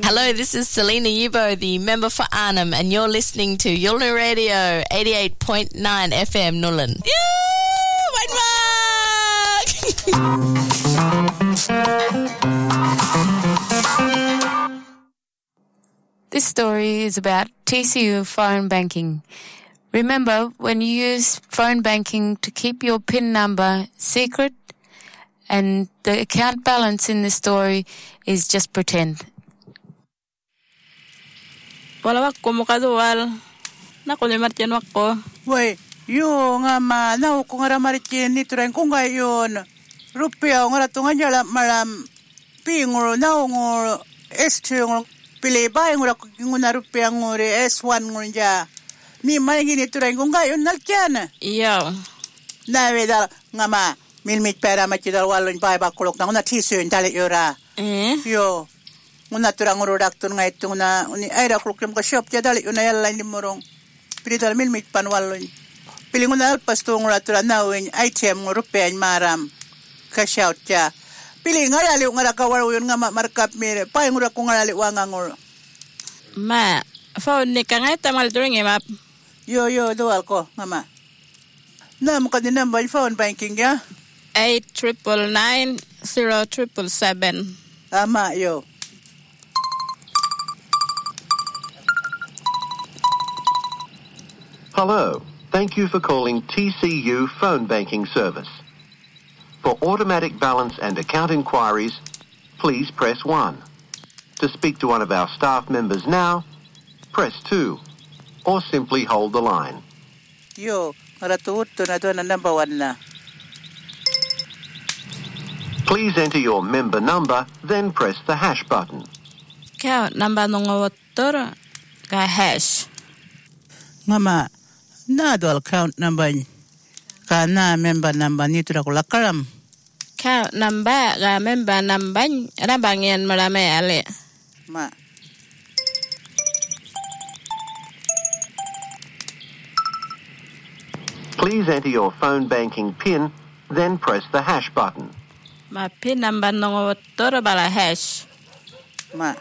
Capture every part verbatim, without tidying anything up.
Hello, this is Selena Yubo, the member for Arnhem, and you're listening to Yulna Radio eighty-eight point nine F M Nullen. This story is about T C U phone banking. Remember, when you use phone banking to keep your PIN number secret, and the account balance in the story is just pretend. Wala ko mo kadual. Nako ni Martin wako. Wai, yo nga ma na ko nga Martin ni tren ko nga yon. Rupia nga tunga jala malam pingro na ngor este ngor pile ba ngor ko nguna rupia ngor S one ngor ja. Ni mai ni tren ko nga yon nalkiana. Iyo. Na veda nga ma milmit pera ma tidal walon ba ba kolok na ngona tisun dale yora. Eh? Yo. Una turang urudak tur nga itu na uni aira klukem ka shop ja dali una yalla ni morong pridal milmit panwalon piling una alpas tu ngura tur na wen item rupiah maram ka shout ja piling ngara li ngara ka war yun nga markup mere pa ngura ko ngara li wanga ngor ma phone ni ka ngai tamal tur ngi map yo yo doal ko mama nam ka din number phone banking ya eight nine nine zero seven seven ama yo. Hello. Thank you for calling T C U Phone Banking Service. For automatic balance and account inquiries, please press one. To speak to one of our staff members now, press two. Or simply hold the line. Yo, maratuut na doon na number one na. Please enter your member number, then press the hash button. Account number nung water ka hash. Mama, na do account number ka na member number ni tu ko lakaram. Account number ka member number ada bangian marame ale. Ma. Please enter your phone banking PIN, then press the hash button. Ma PIN number nung water bala hash. Ma.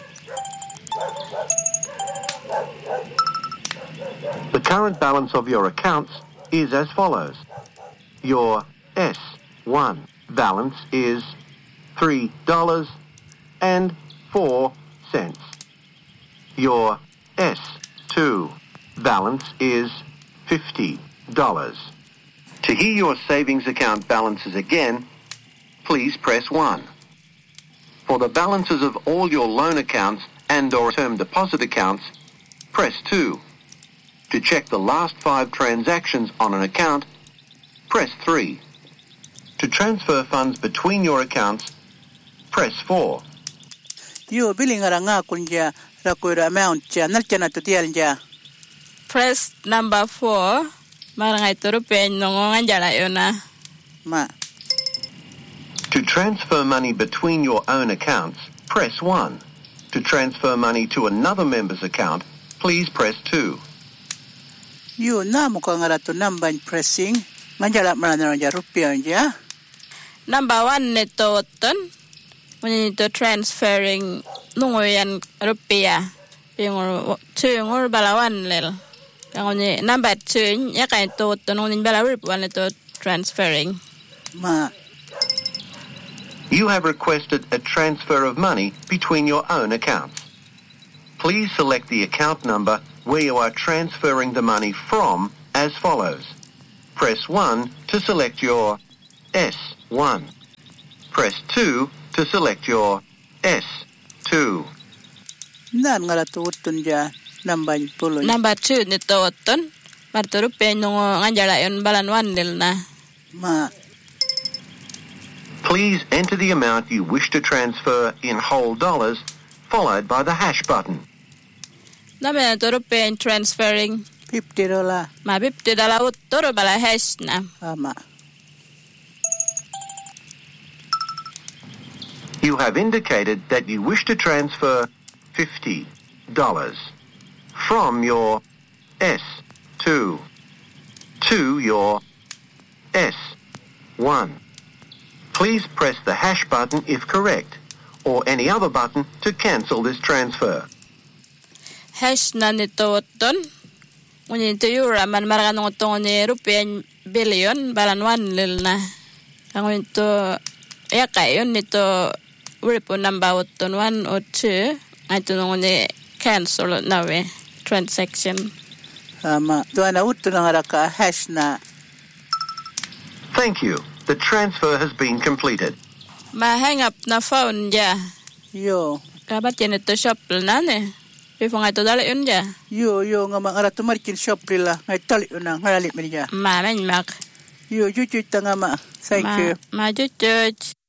The current balance of your accounts is as follows. Your S one balance is three dollars and four cents. Your S two balance is fifty dollars. To hear your savings account balances again, please press one. For the balances of all your loan accounts and or term deposit accounts, press two. To check the last five transactions on an account, press three. To transfer funds between your accounts, press four. Yo billing nga kunja rakuira amount ja nalchana to tial ja. Press number four. Marangay turupen nongongan jala yuna. Ma. To transfer money between your own accounts, press one. To transfer money to another member's account, please press two. Yo na mo ka nga to number pressing manjala marana ja rupiah ja. Number one nito ton. When you transferring nungoyan rupiah. Yung two ngor balawan lel. Yung number two yakay to ton nung bala rupiah nito transferring. Ma. You have requested a transfer of money between your own accounts. Please select the account number where you are transferring the money from as follows. Press one to select your S one. Press two to select your S two. Nan nga to utun ja number pulo. Number two nito ton. Marturupen nung anjala yon balanwan nil na. Ma. Please enter the amount you wish to transfer in whole dollars, followed by the hash button. Namin turupen transferring fifty dollars. Ma fifty dollars utoro bala hash na. Ama. You have indicated that you wish to transfer fifty dollars from your S two to your S one. Please press the hash button if correct, or any other button to cancel this transfer. Hash na nito ton. Ngunit ito yura man marakan ng utong ni rupiah billion balan one lil na. Ang ito ya kayon nito ripo number ton one or two. Ito nung ni cancel na we transaction. Ama tuan na utto na raka hash na. Thank you. The transfer has been completed. Ma hang up na phone ja. Yo. Dapat yan ito shop na ne. Before nga ito dali yun ja. Yo yo nga mga arato markin shop rila ngay tali una ngalip mi ja. Ma men mak. Yo juju ta nga ma. Thank Ma, you. ma jujuj.